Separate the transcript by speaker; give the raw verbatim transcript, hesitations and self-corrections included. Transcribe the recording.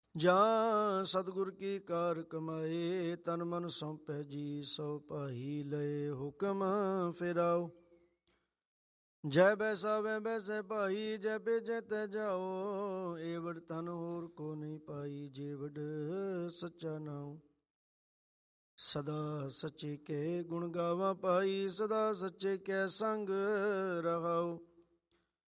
Speaker 1: ਜਾਂ ਸਤਿਗੁਰ ਕੀ ਕਾਰ ਕਮਾਏ, ਤਨ ਮਨ ਸੌਂਪੈ ਜੀ ਸੋ ਭਾਈ ਲਏ। ਹੁਕਮ ਫਿਰਾਓ ਜੈ ਬੈਸਾਵੇ ਬੈਸੇ ਭਾਈ, ਜੈ ਭੇਜੈ ਤੈ ਜਾਓ। ਏਵੜ ਤਨ ਹੋਰ ਕੋ ਨਹੀਂ ਪਾਈ, ਜੇਵੜ ਸੱਚਾ ਨਾਉ। ਸਦਾ ਸੱਚੇ ਕੇ ਗੁਣ ਗਾਵਾਂ ਪਾਈ, ਸਦਾ ਸੱਚੇ ਕੈ ਸੰਗ ਰਹਾਉ।